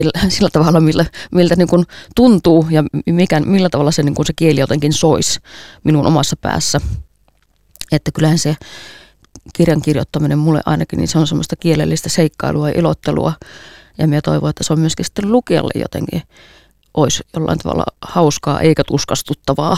sillä tavalla, miltä niin kuin tuntuu ja millä tavalla se, niin kuin se kieli jotenkin soisi minun omassa päässä. Että kyllähän se kirjan kirjoittaminen mulle ainakin, niin se on semmoista kielellistä seikkailua ja ilottelua. Ja minä toivon, että se on myöskin sitten lukijalle jotenkin olisi jollain tavalla hauskaa eikä tuskastuttavaa.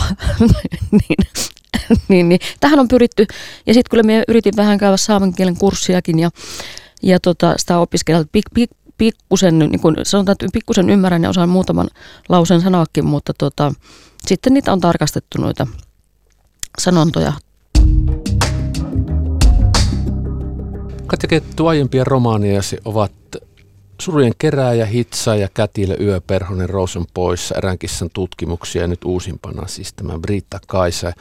niin. Tähän on pyritty. Ja sitten kyllä minä yritin vähän käydä saamen kielen kurssiakin ja sitä opiskella pikkusen, niin kuin sanotaan, että pikkusen ymmärrän ja osaan muutaman lauseen sanoakin, mutta sitten niitä on tarkastettu noita sanontoja. Katja Kettu, aiempia romaaniasi ovat Surujen kerääjä, Hitsaaja, Kätilö, Yöperhonen, Rosen poissa, Eränkissan tutkimuksia ja nyt uusimpana siis tämä Britta-Kaisa.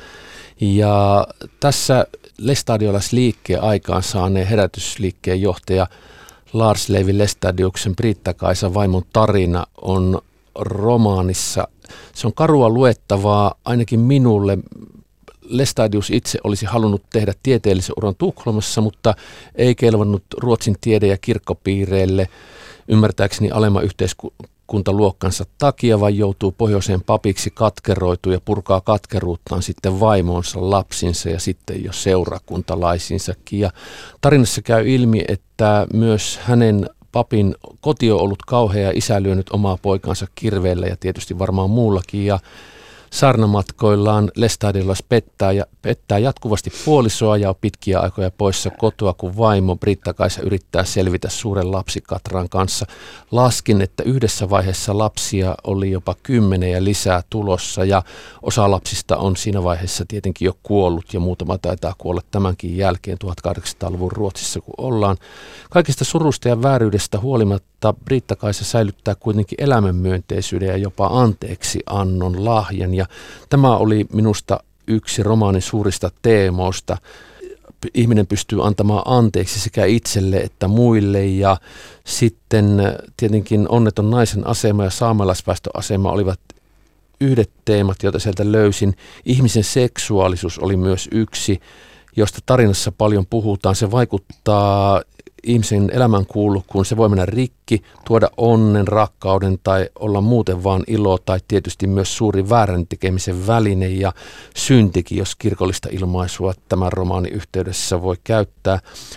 Ja tässä Lestadiolaisliikkeen aikaan saaneen herätysliikkeen johtaja Lars Levi Lestadiuksen Britta-Kaisan vaimon tarina on romaanissa. Se on karua luettavaa ainakin minulle. Lestadius itse olisi halunnut tehdä tieteellisen uran Tukholmassa, mutta ei kelvannut Ruotsin tiede- ja kirkkopiireille ymmärtääkseni alemman yhteiskuntaluokkansa takia, vaan joutuu pohjoiseen papiksi, katkeroituu ja purkaa katkeruuttaan sitten vaimonsa, lapsinsa ja sitten jo seurakuntalaisinsakin. Ja tarinassa käy ilmi, että myös hänen papin koti on ollut kauhea ja isä lyönyt omaa poikaansa kirveellä ja tietysti varmaan muullakin. Ja saarnamatkoillaan Lestadiolais pettää jatkuvasti puolisoa ja on pitkiä aikoja poissa kotoa, kun vaimo Britta-Kaisa yrittää selvitä suuren lapsikatran kanssa. Laskin, että yhdessä vaiheessa lapsia oli jopa 10 ja lisää tulossa ja osa lapsista on siinä vaiheessa tietenkin jo kuollut ja muutama taitaa kuolla tämänkin jälkeen 1800-luvun Ruotsissa, kun ollaan. Kaikista surusta ja vääryydestä huolimatta Britta-Kaisa säilyttää kuitenkin elämänmyönteisyyden ja jopa anteeksi annon lahjan. Ja tämä oli minusta yksi romaanin suurista teemoista. Ihminen pystyy antamaan anteeksi sekä itselle että muille ja sitten tietenkin onneton naisen asema ja saamelaisväestön asema olivat yhdet teemat, joita sieltä löysin. Ihmisen seksuaalisuus oli myös yksi, josta tarinassa paljon puhutaan. Se vaikuttaa ihmisen elämänkuulu, kun se voi mennä rikki, tuoda onnen, rakkauden tai olla muuten vaan ilo tai tietysti myös suuri väärän tekemisen väline ja syntikin, jos kirkollista ilmaisua tämän romaanin yhteydessä voi käyttää.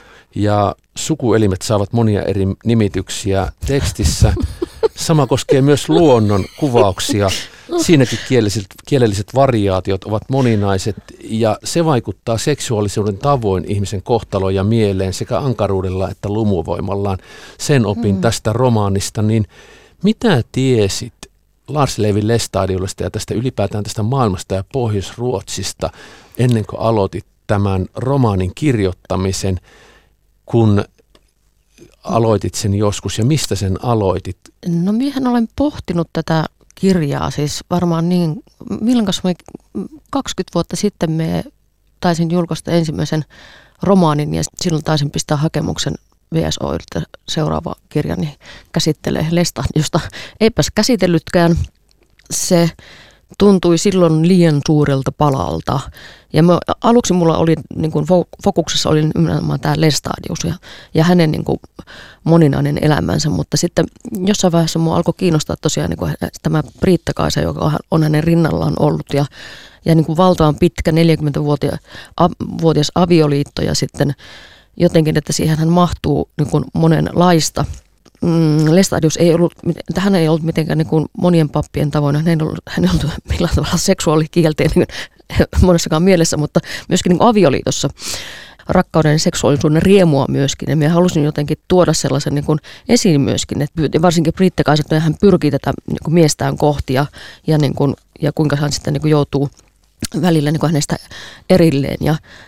Ja sukuelimet saavat monia eri nimityksiä tekstissä. Sama koskee myös luonnon kuvauksia. Siinäkin kielelliset variaatiot ovat moninaiset ja se vaikuttaa seksuaalisuuden tavoin ihmisen kohtaloon ja mieleen sekä ankaruudella että lumuvoimallaan. Sen opin tästä romaanista, niin mitä tiesit Lars Levi Lestadiolasta ja tästä ylipäätään tästä maailmasta ja Pohjois-Ruotsista ennen kuin aloitit tämän romaanin kirjoittamisen, kun aloitit sen joskus ja mistä sen aloitit? No minähän olen pohtinut tätä kirjaa, siis varmaan niin, milloin 20 vuotta sitten me taisin julkaista ensimmäisen romaanin ja silloin taisin pistää hakemuksen VSO:lta seuraava kirjani käsittelee Lestadiosta. Eipäs käsitellytkään, se tuntui silloin liian suurelta palalta. Ja aluksi mulla oli niin kuin fokuksessa oli nimenomaan tämä Lestadius ja hänen niin kuin moninainen elämänsä, mutta sitten jossain vaiheessa mua alkoi kiinnostaa tosiaan niin kuin tämä Britta-Kaisa, joka on hänen rinnallaan ollut ja niin kuin valtavan pitkä 40-vuotias avioliitto ja sitten jotenkin, että siihen hän mahtuu niin kuin monenlaista. Lestadius hän ei ollut mitenkään niin kuin monien pappien tavoin, hän ei ollut millään tavalla seksuaalikielteinen monessakaan mielessä, mutta myöskin niin kuin avioliitossa rakkauden ja seksuaalisuuden riemua myöskin. Ja minä halusin jotenkin tuoda sellaisen niin kuin esiin myöskin, että varsinkin Britta-Kaisa, että hän pyrkii tätä niin kuin miestään kohti ja kuinka hän sitten niin kuin joutuu välillä niin kuin hänestä erilleen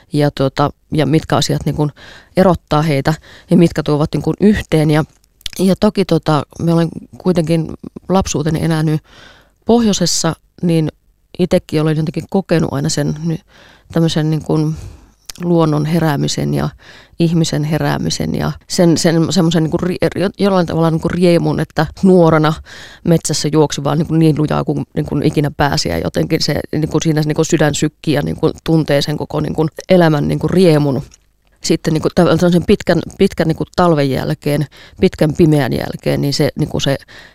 ja mitkä asiat niin kuin erottaa heitä ja mitkä tuovat niin kuin yhteen. Ja toki me olen kuitenkin lapsuuteni elänyt pohjoisessa, niin itsekin olen jotenkin kokenut aina sen tämmöisen niin kuin luonnon heräämisen ja ihmisen heräämisen ja sen semmoisen niin kuin jollain tavalla niin kuin riemun, että nuorana metsässä juoksi vaan niin lujaa kuin ikinä pääsi ja jotenkin se niin kuin siinä niin kuin sydän sykkii ja niin kuin tuntee sen koko niin kuin elämän niin kuin riemun. Sitten niin kuin pitkän niin kuin talven jälkeen, pitkän pimeän jälkeen, niin se